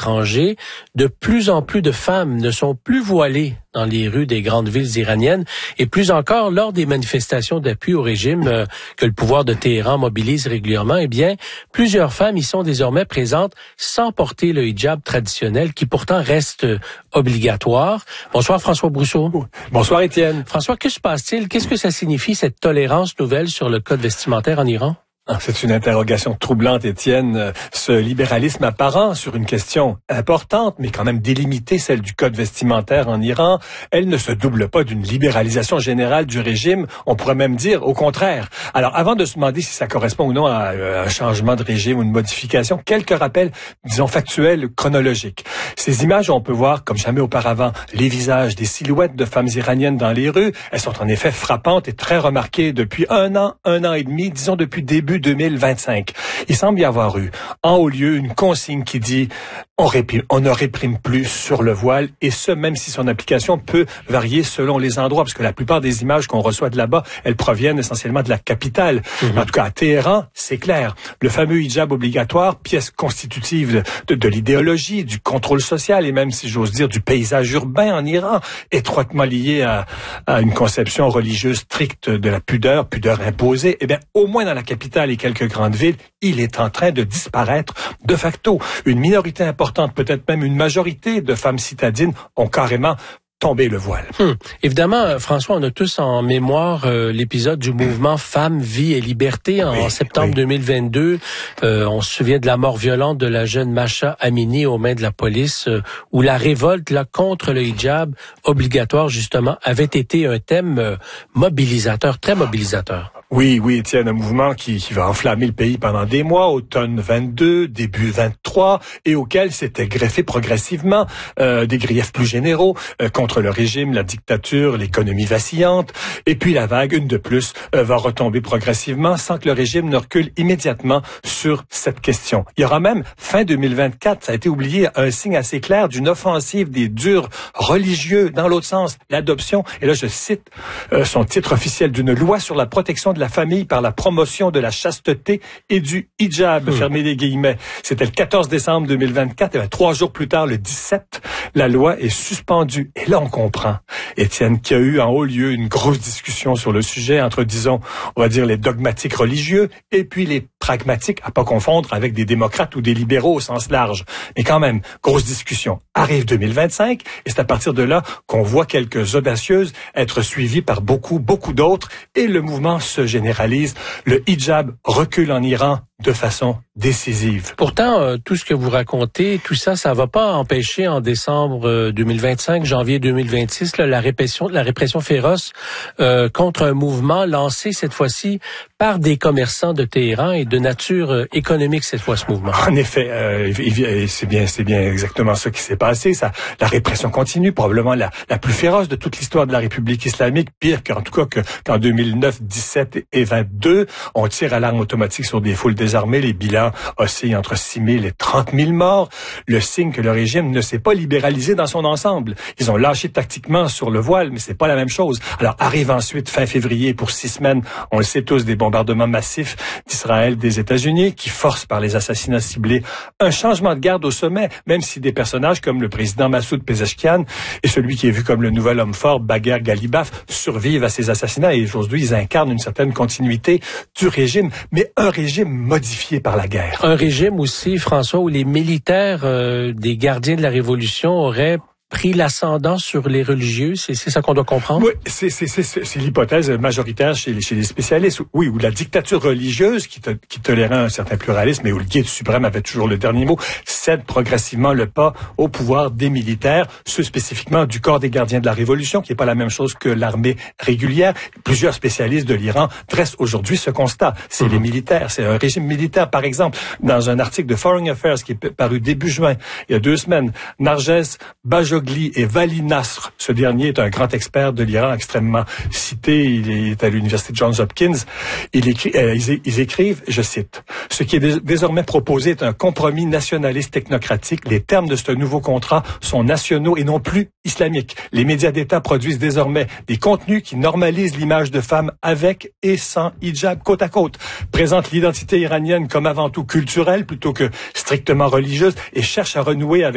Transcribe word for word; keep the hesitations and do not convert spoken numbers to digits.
l'étranger, de plus en plus de femmes ne sont plus voilées dans les rues des grandes villes iraniennes et plus encore lors des manifestations d'appui au régime euh, que le pouvoir de Téhéran mobilise régulièrement, eh bien, plusieurs femmes y sont désormais présentes sans porter le hijab traditionnel qui pourtant reste euh, obligatoire. Bonsoir François Brousseau. Bonsoir Étienne. François, que se passe-t-il? Qu'est-ce que ça signifie cette tolérance nouvelle sur le code vestimentaire en Iran? C'est une interrogation troublante, Étienne. Ce libéralisme apparent sur une question importante, mais quand même délimitée, celle du code vestimentaire en Iran, elle ne se double pas d'une libéralisation générale du régime. On pourrait même dire au contraire. Alors, avant de se demander si ça correspond ou non à un changement de régime ou une modification, quelques rappels, disons, factuels, chronologiques. Ces images, on peut voir, comme jamais auparavant, les visages des silhouettes de femmes iraniennes dans les rues. Elles sont en effet frappantes et très remarquées depuis un an, un an et demi, disons depuis début deux mille vingt-cinq. Il semble y avoir eu, en haut lieu, une consigne qui dit on, réprime, on ne réprime plus sur le voile, et ce, même si son application peut varier selon les endroits, parce que la plupart des images qu'on reçoit de là-bas, elles proviennent essentiellement de la capitale. Mm-hmm. En tout cas, à Téhéran, c'est clair. Le fameux hijab obligatoire, pièce constitutive de, de l'idéologie, du contrôle social, et même, si j'ose dire, du paysage urbain en Iran, étroitement lié à, à une conception religieuse stricte de la pudeur, pudeur imposée, eh bien, au moins dans la capitale et quelques grandes villes, il est en train de disparaître de facto. Une minorité importante, peut-être même une majorité de femmes citadines ont carrément tombé le voile. Hum. Évidemment, François, on a tous en mémoire euh, l'épisode du mouvement Femmes, Vie et Liberté en oui, septembre oui. deux mille vingt-deux. Euh, on se souvient de la mort violente de la jeune Masha Amini aux mains de la police, euh, où la révolte là contre le hijab obligatoire, justement, avait été un thème euh, mobilisateur, très mobilisateur. Oui, oui, Étienne, un mouvement qui, qui va enflammer le pays pendant des mois, automne vingt-deux, début vingt-trois, et auquel s'étaient greffés progressivement euh, des griefs plus généraux euh, contre le régime, la dictature, l'économie vacillante, et puis la vague, une de plus, euh, va retomber progressivement sans que le régime ne recule immédiatement sur cette question. Il y aura même, fin deux mille vingt-quatre, ça a été oublié, un signe assez clair d'une offensive des durs religieux, dans l'autre sens, l'adoption, et là je cite euh, son titre officiel, d'une loi sur la protection de la famille par la promotion de la chasteté et du hijab, mmh. fermez les guillemets. C'était le quatorze décembre deux mille vingt-quatre, et bien, trois jours plus tard, le dix-sept, la loi est suspendue. Et là, on comprend, Étienne, qu'il y a eu en haut lieu une grosse discussion sur le sujet entre, disons, on va dire les dogmatiques religieux et puis les pragmatiques, à pas confondre avec des démocrates ou des libéraux au sens large. Mais quand même, grosse discussion. Arrive deux mille vingt-cinq, et c'est à partir de là qu'on voit quelques audacieuses être suivies par beaucoup, beaucoup d'autres, et le mouvement se généralise. Le hijab recule en Iran de façon décisive. Pourtant, euh, tout ce que vous racontez, tout ça, ça va pas empêcher en décembre euh, deux mille vingt-cinq, janvier deux mille vingt-six, là, la répression, la répression féroce euh, contre un mouvement lancé cette fois-ci par des commerçants de Téhéran et de nature euh, économique cette fois, ce mouvement. En effet, euh, c'est bien, c'est bien exactement ce qui s'est passé. Ça, la répression continue, probablement la, la plus féroce de toute l'histoire de la République islamique, pire qu'en tout cas que, qu'en deux mille neuf, dix-sept et vingt-deux. On tire à l'arme automatique sur des foules désarmées. Les bilans oscillent entre six mille et trente mille morts. Le signe que le régime ne s'est pas libéralisé dans son ensemble. Ils ont lâché tactiquement sur le voile, mais c'est pas la même chose. Alors arrive ensuite fin février pour six semaines, on le sait tous, des bombardements massifs d'Israël, des États-Unis, qui forcent par les assassinats ciblés un changement de garde au sommet, même si des personnages comme le président Massoud Pezeshkian et celui qui est vu comme le nouvel homme fort, Bagher Ghalibaf, survivent à ces assassinats, et aujourd'hui ils incarnent une certaine continuité du régime, mais un régime modifié par la guerre. Un régime aussi, François, où les militaires euh, des gardiens de la Révolution auraient pris l'ascendant sur les religieux, c'est, c'est ça qu'on doit comprendre? Oui, c'est, c'est, c'est, c'est l'hypothèse majoritaire chez les, chez les spécialistes. Oui, où la dictature religieuse, qui, to, qui tolérait un certain pluralisme, mais où le guide suprême avait toujours le dernier mot, cède progressivement le pas au pouvoir des militaires, ceux spécifiquement du corps des gardiens de la Révolution, qui n'est pas la même chose que l'armée régulière. Plusieurs spécialistes de l'Iran dressent aujourd'hui ce constat. C'est mmh. les militaires, c'est un régime militaire. Par exemple, dans un article de Foreign Affairs qui est paru début juin, il y a deux semaines, Narges Bajogli et Vali Nasr, ce dernier est un grand expert de l'Iran extrêmement cité, il est à l'université Johns Hopkins, il écrit, euh, ils, ils écrivent, je cite, « Ce qui est dés- désormais proposé est un compromis nationaliste technocratique. Les termes de ce nouveau contrat sont nationaux et non plus islamiques. Les médias d'État produisent désormais des contenus qui normalisent l'image de femmes avec et sans hijab côte à côte, présentent l'identité iranienne comme avant tout culturelle plutôt que strictement religieuse et cherchent à renouer avec